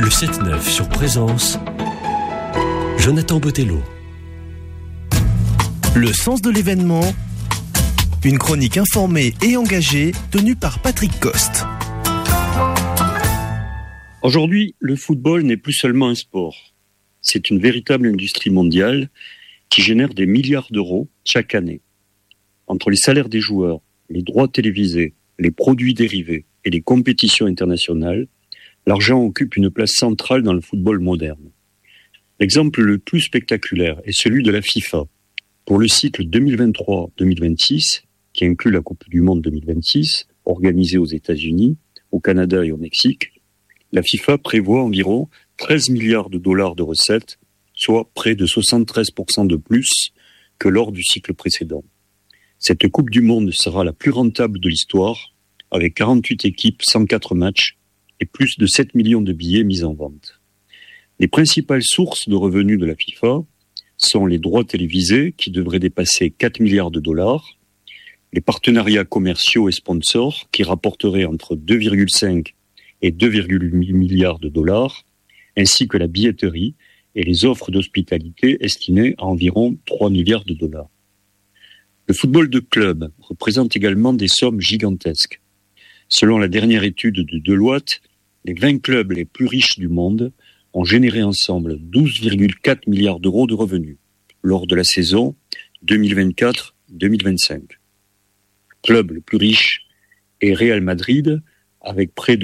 Le 7-9 sur Présence, Jonathan Botello. Le sens de l'événement, une chronique informée et engagée tenue par Patrick Coste. Aujourd'hui, le football n'est plus seulement un sport. C'est une véritable industrie mondiale qui génère des milliards d'euros chaque année. Entre les salaires des joueurs, les droits télévisés, les produits dérivés et les compétitions internationales, l'argent occupe une place centrale dans le football moderne. L'exemple le plus spectaculaire est celui de la FIFA. Pour le cycle 2023-2026, qui inclut la Coupe du Monde 2026, organisée aux États-Unis, au Canada et au Mexique, la FIFA prévoit environ 13 milliards de dollars de recettes, soit près de 73% de plus que lors du cycle précédent. Cette Coupe du Monde sera la plus rentable de l'histoire, avec 48 équipes, 104 matchs et plus de 7 millions de billets mis en vente. Les principales sources de revenus de la FIFA sont les droits télévisés qui devraient dépasser 4 milliards de dollars, les partenariats commerciaux et sponsors qui rapporteraient entre 2,5 et 2,8 milliards de dollars, ainsi que la billetterie et les offres d'hospitalité estimées à environ 3 milliards de dollars. Le football de club représente également des sommes gigantesques. Selon la dernière étude de Deloitte, les 20 clubs les plus riches du monde ont généré ensemble 12,4 milliards d'euros de revenus lors de la saison 2024-2025. Le club le plus riche est Real Madrid, avec près de